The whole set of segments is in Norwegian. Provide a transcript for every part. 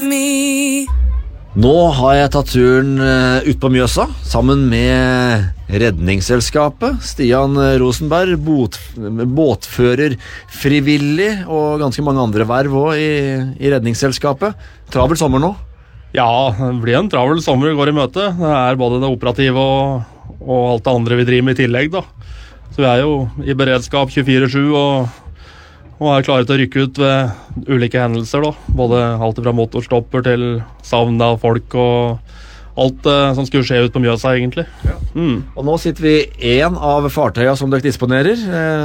me. Nå har jeg tatt turen ut på Mjøsa, sammen med Redningsselskapet. Stian Rosenberg, båtfører frivillig, og ganske mange andre verv også i Redningsselskapet. Travel sommer nå? Ja, det blir en travel sommer vi går i møte. Det både det operative og alt det andre vi driver med i tillegg da. Så vi jo i beredskap 24/7 og klare til å rykke ut ved ulike hendelser da. Både alt fra motorstopper til savn av folk og alt som skulle skje ut på Mjøsa egentlig. Ja. Og nå sitter vi i en av fartøyene som dere disponerer.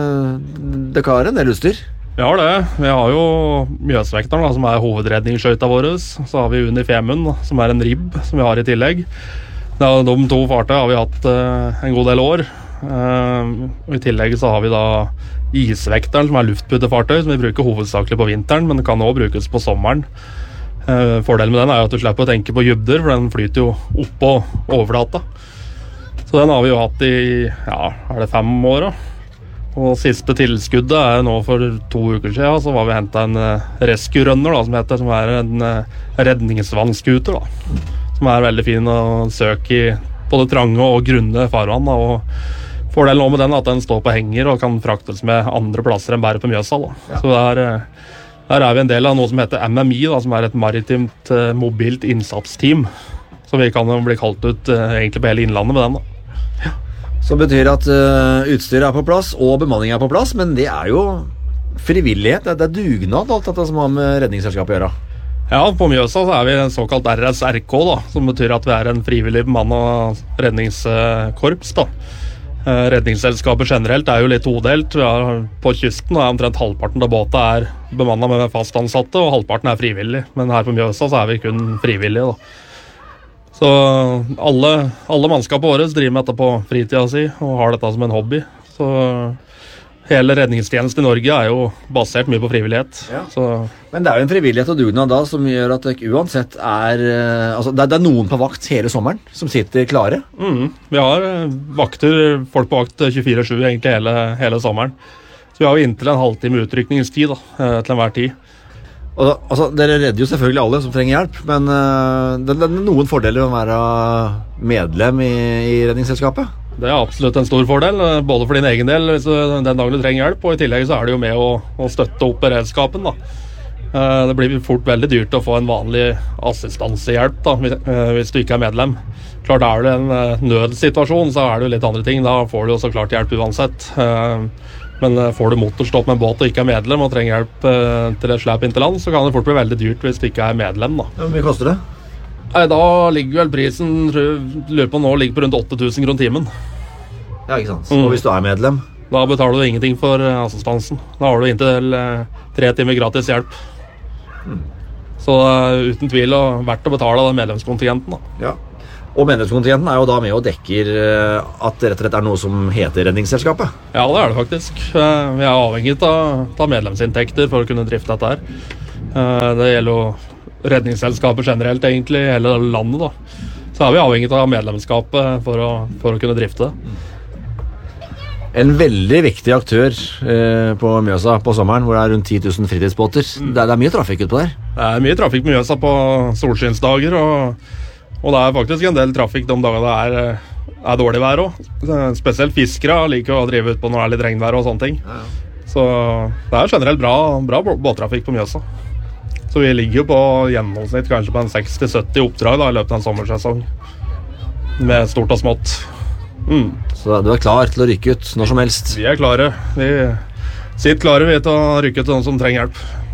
Dere har en del utstyr? Vi har det. Vi har jo Mjøsvekteren da, som hovedredningsskøyta våre. Så har vi Uni Femund, som en ribb som vi har i tillegg. De to fartøyene har vi hatt en god del år. Og i tillegg så har vi da Isvekteren, som luftputtefartøy, som vi bruker hovedsakelig på vinteren, men det kan også brukes på sommeren. Fordelen med den jo at du slipper å tenke på dybder, for den flyter jo oppå overflata. Så den har vi jo hatt i, det 5 år da. Og siste tilskuddet nå for 2 uker siden, så var vi hentet en rescue runner da, som en redningsvannskuter da. Som veldig fin å søke i både trange og grunne farvann da, og fordelen med den at den står på henger og kan fraktes med andre plasser enn bare på Mjøsa da. Ja. Så der vi en del av noe som heter MMI da, som et maritimt mobilt innsatsteam. Så vi kan jo bli kalt ut egentlig på hele innlandet med den da. Ja. Så betyr at utstyret på plass og bemanning på plass, men det jo frivillighet, det dugnad alt dette som har med Redningsselskapet å gjøre. Ja, på Mjøsa så vi en såkalt RSRK da, som betyr at vi en frivillig bemannet redningskorps da. Redningsselskapet generelt jo litt todelt. Vi på kysten og omtrent halvparten av båten bemannet med fast ansatte, og halvparten frivillig. Men her på Mjøsa så vi kun frivillige da. Så alle mannskapet våre driver med dette på fritida si, og har dette som en hobby. Så hele redningstjenesten i Norge jo basert mye på frivillighet. Ja. Men det jo en frivillighet og dugnad da som gjør at det uansett altså det noen på vakt hele sommeren som sitter klare? Vi har folk på vakt 24/7 egentlig hele sommeren. Så vi har jo inntil en halvtime utrykningstid da, til enhver tid. Og, altså, dere redder jo selvfølgelig alle som trenger hjelp, men det noen fordeler å være medlem i Redningsselskapet? Det absolutt en stor fordel, både for din egen del hvis den dagen du trenger hjelp, og i tillegg så det jo med å støtte opp beredskapen da. Det blir fort veldig dyrt å få en vanlig assistansehjelp da, hvis du ikke medlem. Klart det en nødsituasjon, så det jo litt andre ting, da får du jo så klart hjelp uansett. Men får du motorstopp med en båt og ikke medlem og trenger hjelp til et slep inn til land, så kan det fort bli veldig dyrt hvis du ikke medlem da. Hvor mye koster det? Da ligger vel prisen, lurer på nå, ligger på rundt 8.000 kroner timen. Ja, ikke sant. Og hvis du medlem? Da betaler du ingenting for assistansen. Da har du inntil 3 timer gratis hjelp. Så uten tvil verdt å betale den medlemskontingenten da. Ja. Og medlemskontingenten jo da med og dekker at det rett og slett noe som heter Redningsselskapet? Ja, det det faktisk. Vi avhengig av medlemsinntekter for å kunne drifte dette her. Det gjelder jo Redningsselskapet generelt egentlig i hele landet da. Så vi avhengig av medlemskapet for å kunne drifte det. En veldig viktig aktør på Mjøsa på sommeren, hvor det rundt 10 000 fritidsbåter. Det mye trafikk ut på der? Det mye trafikk på Mjøsa på solskinnsdager, og det faktisk en del trafikk de dagene det dårlig vær også. Spesielt fiskere liker å drive ut på når det litt regnvær og sånne ting. Ja. Så det generelt bra båttrafikk på Mjøsa. Så vi ligger jo på gjennomsnitt kanskje på en 60-70 oppdrag da, i løpet av en sommersesong. Med stort og smått. Så du klar til å rykke ut når som helst? Vi klare. Vi sitter klare til å rykke ut til noen som trenger hjelp.